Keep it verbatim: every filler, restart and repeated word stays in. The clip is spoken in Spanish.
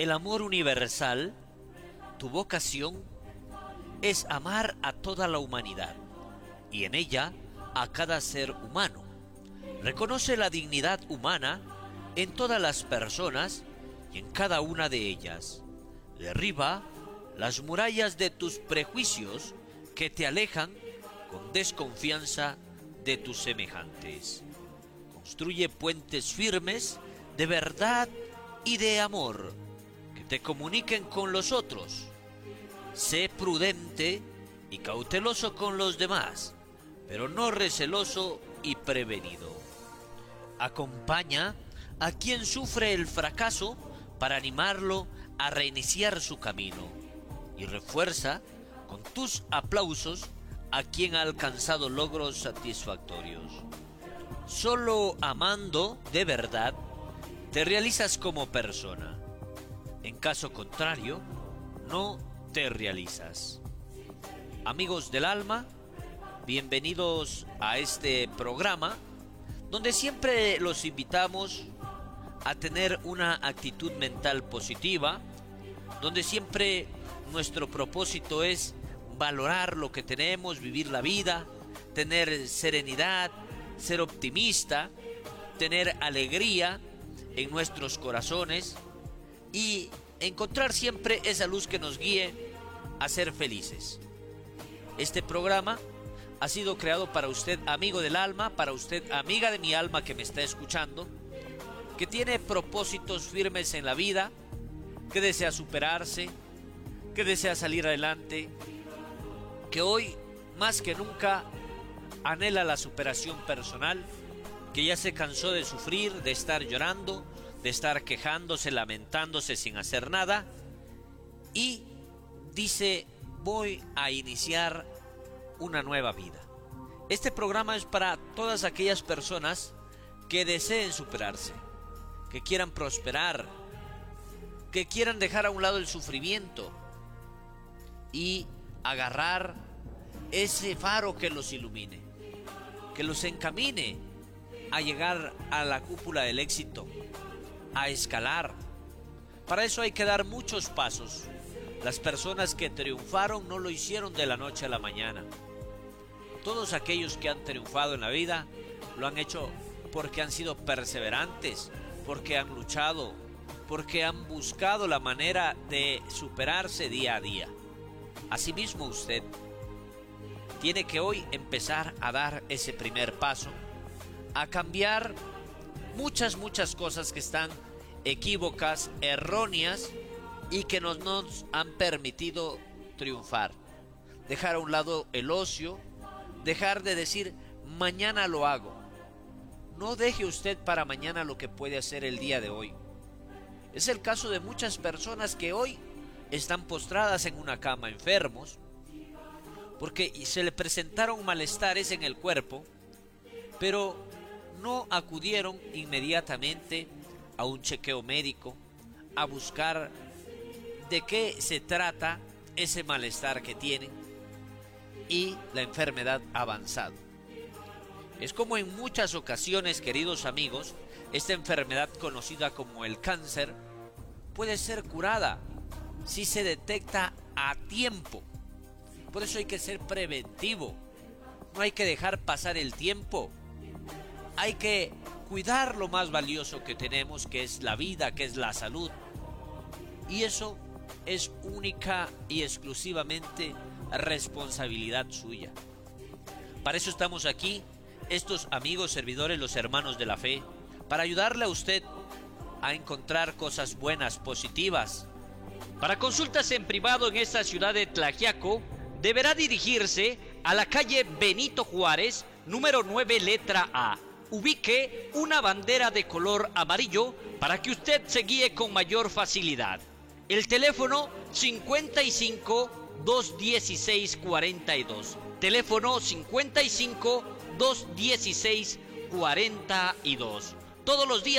el amor universal, tu vocación es amar a toda la humanidad y en ella a cada ser humano. Reconoce la dignidad humana en todas las personas y en cada una de ellas. Derriba las murallas de tus prejuicios que te alejan con desconfianza de tus semejantes. Construye puentes firmes de verdad y de amor que te comuniquen con los otros. Sé prudente y cauteloso con los demás, pero no receloso y prevenido. Acompaña a quien sufre el fracaso para animarlo a reiniciar su camino y refuerza con tus aplausos a quien ha alcanzado logros satisfactorios. Solo amando de verdad te realizas como persona. En caso contrario, no te realizas. Amigos del alma, bienvenidos a este programa donde siempre los invitamos a tener una actitud mental positiva, donde siempre nuestro propósito es valorar lo que tenemos, vivir la vida, tener serenidad, ser optimista, tener alegría en nuestros corazones y encontrar siempre esa luz que nos guíe a ser felices. Este programa ha sido creado para usted, amigo del alma, para usted, amiga de mi alma que me está escuchando, que tiene propósitos firmes en la vida, que desea superarse, que desea salir adelante, que hoy más que nunca anhela la superación personal, que ya se cansó de sufrir, de estar llorando, de estar quejándose, lamentándose sin hacer nada, y dice: voy a iniciar una nueva vida. Este programa es para todas aquellas personas que deseen superarse, que quieran prosperar, que quieran dejar a un lado el sufrimiento y agarrar ese faro que los ilumine, que los encamine a llegar a la cúpula del éxito, a escalar. Para eso hay que dar muchos pasos. Las personas que triunfaron no lo hicieron de la noche a la mañana. Todos aquellos que han triunfado en la vida lo han hecho porque han sido perseverantes, porque han luchado, porque han buscado la manera de superarse día a día. Asimismo, usted tiene que hoy empezar a dar ese primer paso, a cambiar muchas, muchas cosas que están equívocas, erróneas y que no nos han permitido triunfar. Dejar a un lado el ocio, dejar de decir mañana lo hago. No deje usted para mañana lo que puede hacer el día de hoy. Es el caso de muchas personas que hoy están postradas en una cama enfermos porque se le presentaron malestares en el cuerpo, pero no acudieron inmediatamente a un chequeo médico, a buscar de qué se trata ese malestar que tienen, y la enfermedad ha avanzado. Es como en muchas ocasiones, queridos amigos, esta enfermedad conocida como el cáncer puede ser curada si se detecta a tiempo. Por eso hay que ser preventivo, no hay que dejar pasar el tiempo. Hay que cuidar lo más valioso que tenemos, que es la vida, que es la salud. Y eso es única y exclusivamente responsabilidad suya. Para eso estamos aquí, estos amigos servidores, los hermanos de la fe, para ayudarle a usted a encontrar cosas buenas, positivas. Para consultas en privado en esta ciudad de Tlaxiaco, deberá dirigirse a la calle Benito Juárez, número nueve, letra A. Ubique una bandera de color amarillo para que usted se guíe con mayor facilidad. El teléfono cincuenta y cinco, doscientos dieciséis, cuarenta y dos. Teléfono cincuenta y cinco, doscientos dieciséis, cuarenta y dos. Todos los días